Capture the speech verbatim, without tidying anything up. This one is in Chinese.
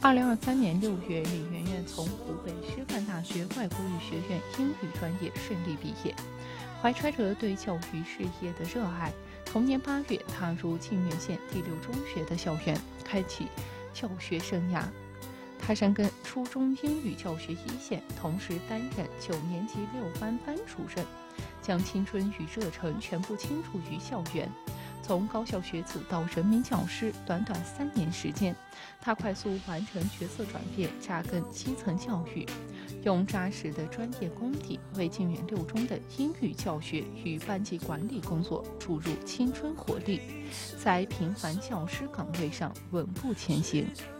二零二三年六月，李媛媛从湖北师范大学外国语学院英语专业顺利毕业。怀揣着对教育事业的热爱，同年八月踏入沁源县第六中学的校园，开启教学生涯。他深耕初中英语教学一线，同时担任九年级六班班主任，将青春与热忱全部倾注于校园。从高校学子到人民教师，短短三年时间，他快速完成角色转变，扎根基层教育，用扎实的专业功底为沁源六中的英语教学与班级管理工作注入青春活力，在平凡教师岗位上稳步前行。